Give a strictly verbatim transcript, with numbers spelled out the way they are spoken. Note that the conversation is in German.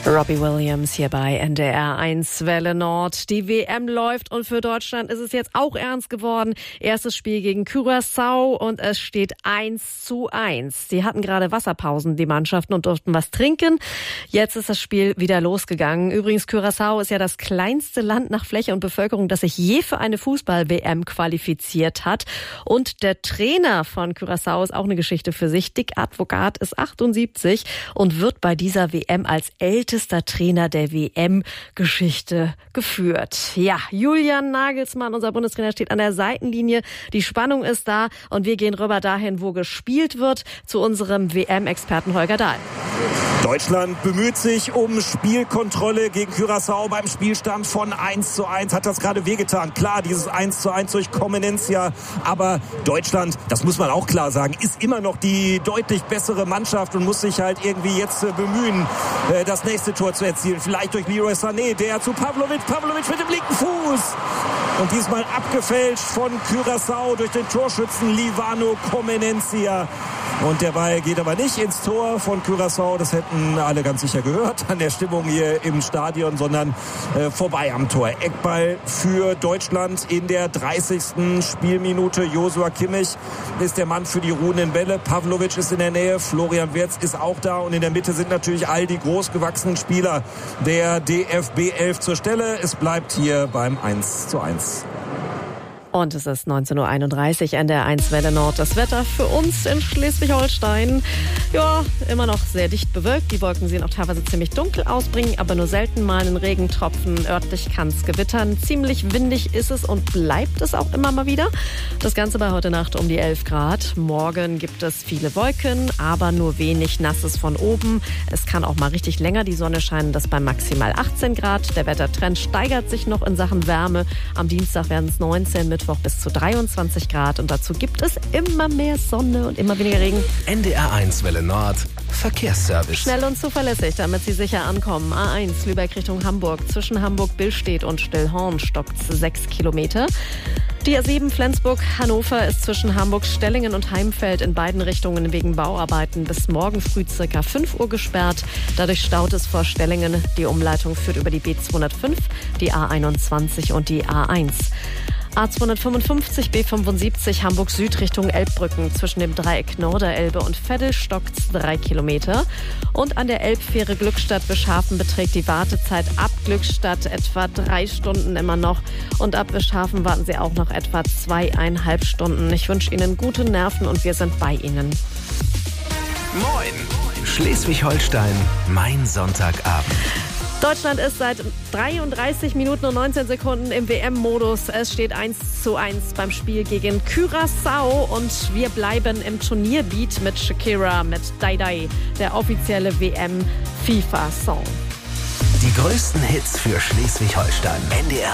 Robbie Williams hier bei N D R eins Welle Nord. Die W M läuft und für Deutschland ist es jetzt auch ernst geworden. Erstes Spiel gegen Curaçao und es steht eins zu eins. Sie hatten gerade Wasserpausen, die Mannschaften, und durften was trinken. Jetzt ist das Spiel wieder losgegangen. Übrigens, Curaçao ist ja das kleinste Land nach Fläche und Bevölkerung, das sich je für eine Fußball-W M qualifiziert hat. Und der Trainer von Curaçao ist auch eine Geschichte für sich. Dick Advocat ist achtundsiebzig und wird bei dieser W M als ältester Trainer der W M-Geschichte geführt. Ja, Julian Nagelsmann, unser Bundestrainer, steht an der Seitenlinie. Die Spannung ist da und wir gehen rüber dahin, wo gespielt wird, zu unserem W M-Experten Holger Dahl. Deutschland bemüht sich um Spielkontrolle gegen Curaçao beim Spielstand von eins zu eins. Hat das gerade wehgetan? Klar, dieses eins zu eins durch Comenencia. Aber Deutschland, das muss man auch klar sagen, ist immer noch die deutlich bessere Mannschaft und muss sich halt irgendwie jetzt bemühen, das nächste Tor zu erzielen. Vielleicht durch Leroy Sané, der zu Pavlovic. Pavlovic mit dem linken Fuß. Und diesmal abgefälscht von Curaçao durch den Torschützen Livano Comenencia. Und der Ball geht aber nicht ins Tor von Curaçao. Das hätten alle ganz sicher gehört an der Stimmung hier im Stadion, sondern äh, vorbei am Tor. Eckball für Deutschland in der dreißigsten Spielminute. Joshua Kimmich ist der Mann für die ruhenden Bälle. Pavlovic ist in der Nähe. Florian Wirtz ist auch da. Und in der Mitte sind natürlich all die großgewachsenen Spieler der D F B elf zur Stelle. Es bleibt hier beim eins zu eins. Und es ist neunzehn Uhr einunddreißig, N D R eins Welle Nord. Das Wetter für uns in Schleswig-Holstein, ja, immer noch sehr dicht bewölkt. Die Wolken sehen auch teilweise ziemlich dunkel aus, bringen aber nur selten mal einen Regentropfen. Örtlich kann es gewittern. Ziemlich windig ist es und bleibt es auch immer mal wieder. Das Ganze bei heute Nacht um die elf Grad. Morgen gibt es viele Wolken, aber nur wenig Nasses von oben. Es kann auch mal richtig länger die Sonne scheinen, das bei maximal achtzehn Grad. Der Wettertrend steigert sich noch in Sachen Wärme. Am Dienstag werden es neunzehn, Mittwoch bis zu dreiundzwanzig Grad und dazu gibt es immer mehr Sonne und immer weniger Regen. N D R eins Welle Nord, Verkehrsservice. Schnell und zuverlässig, damit Sie sicher ankommen. A eins Lübeck Richtung Hamburg. Zwischen Hamburg-Billstedt und Stillhorn stockt sechs Kilometer. Die A sieben Flensburg-Hannover ist zwischen Hamburg-Stellingen und Heimfeld in beiden Richtungen wegen Bauarbeiten bis morgen früh circa fünf Uhr gesperrt. Dadurch staut es vor Stellingen. Die Umleitung führt über die B zweihundertfünf, die A einundzwanzig und die A eins. A zweihundertfünfundfünfzig, B fünfundsiebzig, Hamburg Süd Richtung Elbbrücken. Zwischen dem Dreieck Norderelbe und Veddel stockt's drei Kilometer. Und an der Elbfähre Glückstadt-Wischhafen beträgt die Wartezeit ab Glückstadt etwa drei Stunden immer noch. Und ab Wischhafen warten Sie auch noch etwa zweieinhalb Stunden. Ich wünsche Ihnen gute Nerven und wir sind bei Ihnen. Moin! Schleswig-Holstein, mein Sonntagabend. Deutschland ist seit dreiunddreißig Minuten und neunzehn Sekunden im W M-Modus. Es steht eins zu eins beim Spiel gegen Curaçao und wir bleiben im Turnierbeat mit Shakira, mit Dai Dai, der offizielle W M-FIFA-Song. Die größten Hits für Schleswig-Holstein. N D R